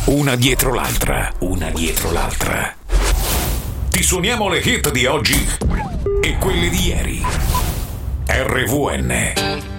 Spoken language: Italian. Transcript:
una dietro l'altra. Ti suoniamo le hit di oggi e quelle di ieri. RVN.